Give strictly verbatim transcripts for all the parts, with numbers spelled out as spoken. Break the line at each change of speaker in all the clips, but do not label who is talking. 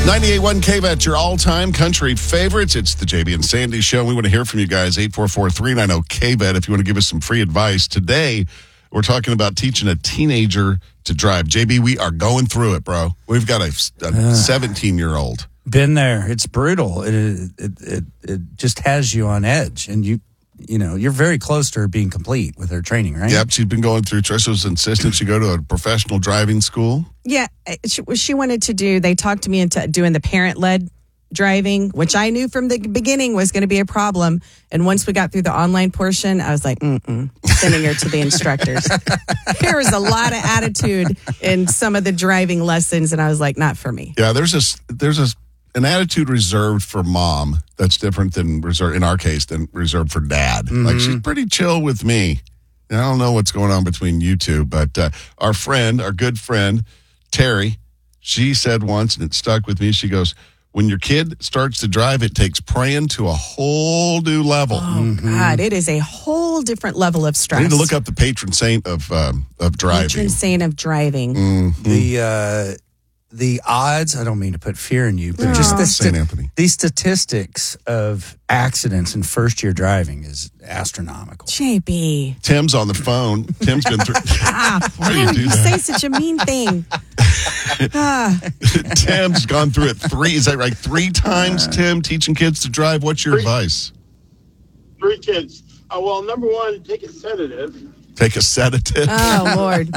ninety-eight point one K V A T, your all-time country favorites. It's the J B and Sandy Show. We want to hear from you guys. eight four four, three nine zero, K V A T if you want to give us some free advice. Today, we're talking about teaching a teenager to drive. J B, we are going through it, bro. We've got a seventeen-year-old.
Been there. It's brutal. It, it it it just has you on edge, and you you know you're very close to her being complete with her training, right?
Yep, she's been going through. Trisha was insistent she go to a professional driving school.
Yeah, she, she wanted to do. They talked to me into doing the parent-led driving, which I knew from the beginning was going to be a problem. And once we got through the online portion, I was like, mm-mm, sending her to the instructors. There was a lot of attitude in some of the driving lessons, and I was like, not for me.
Yeah, there's a there's a. an attitude reserved for mom that's different than reserved, in our case, than reserved for dad. Mm-hmm. Like, she's pretty chill with me. And I don't know what's going on between you two, but uh, our friend, our good friend, Terry, she said once, and it stuck with me, she goes, when your kid starts to drive, it takes praying to a whole new level.
Oh, mm-hmm. God, it is a whole different level of stress.
I need to look up the patron saint of um, of driving.
Patron saint of driving.
Mm-hmm. The... Uh, The odds, I don't mean to put fear in you, but
no.
just the
Saint Anthony.
these statistics of accidents in first year driving is astronomical.
J B.
Tim's on the phone. Tim's been through.
ah,
Why do you do
you
that?
say such a mean thing? ah.
Tim's gone through it three, is that right? Three times, Tim, teaching kids to drive. What's your
three,
advice?
Three kids. Uh, well, number one, take a sedative.
Take a sedative?
Oh, Lord.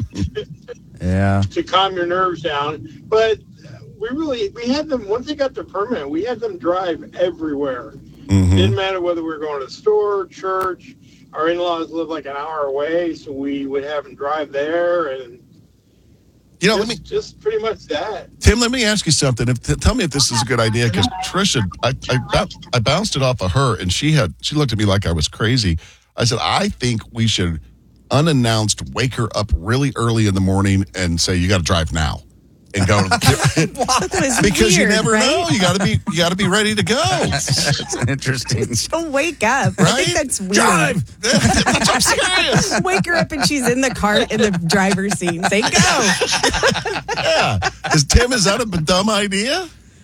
Yeah.
To calm your nerves down. But we really, we had them, once they got their permit, we had them drive everywhere. Mm-hmm. Didn't matter whether we were going to the store, church. Our in-laws live like an hour away, so we would have them drive there. And
you know,
just,
let me,
just pretty much that.
Tim, let me ask you something. If, tell me if this is a good idea, because Trisha, I, I, I bounced it off of her, and she had she looked at me like I was crazy. I said, I think we should unannounced wake her up really early in the morning and say, you got to drive now and go to the because
weird,
you never
right?
know. You got to be you got to be ready to go.
That's interesting.
She'll wake up.
Right?
I think that's weird.
Drive. That's I'm serious.
Wake her up and she's in the car in the driver's seat and say, go.
Yeah. Is Tim, is that a dumb idea?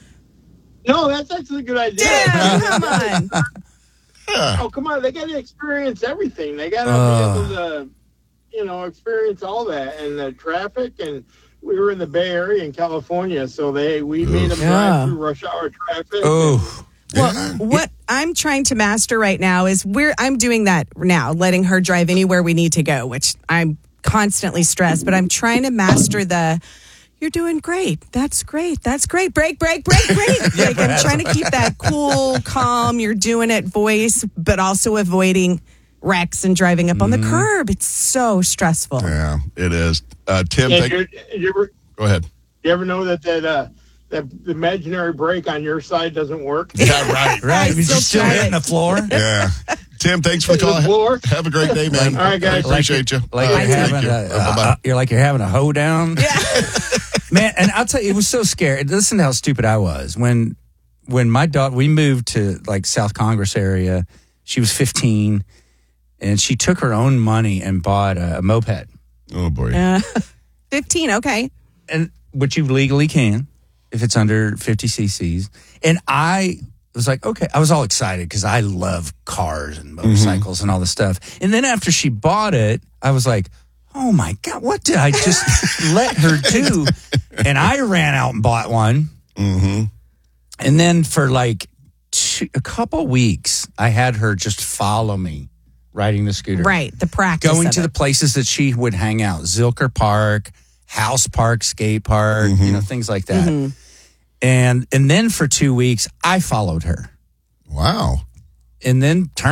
No, that's actually a good idea.
Yeah, come on.
Yeah.
Oh, come on. They got to experience everything. They got to
uh.
be able to, you know, experience all that. And the traffic. And we were in the Bay Area in California, so they we Oof. made them drive
yeah.
through rush hour traffic.
Oh.
Well, what I'm trying to master right now is we're I'm doing that now, letting her drive anywhere we need to go, which I'm constantly stressed, but I'm trying to master the you're doing great. That's great. That's great. Break, break, break, break. Like, I'm trying to keep that cool, calm, you're doing it voice, but also avoiding wrecks and driving up mm-hmm. on the curb. It's so stressful.
Yeah, it is. Uh, Tim,
yeah,
thank-
you you ever,
go ahead.
You ever know that that uh, that the imaginary brake on your side doesn't work?
Yeah, right.
Right. You're
still
still
trying
hitting
it.
the floor.
Yeah. Tim, thanks for the call.
Floor.
Have a great day, man.
All right, guys.
I appreciate you.
Like
Uh,
you're
thank
having
you.
a,
Uh, bye-bye.
uh, you're like you're having a hoedown.
Yeah.
Man, and I'll tell you, it was so scary. Listen to how stupid I was when when my daughter we moved to like South Congress area. She was fifteen, and she took her own money and bought a, a moped.
Oh boy.
Uh, fifteen, okay.
And which you legally can if it's under fifty cc's. And I was like, okay, I was all excited because I love cars and motorcycles mm-hmm. and all this stuff. And then after she bought it, I was like, oh my God, what did I just let her do? And I ran out and bought one.
Mm-hmm.
And then for like two, a couple weeks, I had her just follow me riding the scooter.
Right, the practice
Going
of
to
it.
the places that she would hang out. Zilker Park, House Park, Skate Park,
Mm-hmm.
you know, things like that.
Mm-hmm.
And and then for two weeks, I followed her.
Wow.
And then turned